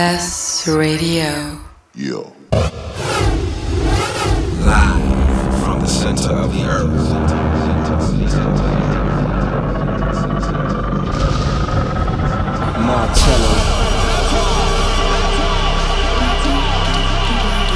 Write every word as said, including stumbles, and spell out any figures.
S Radio. Yo. Live from the center of the earth.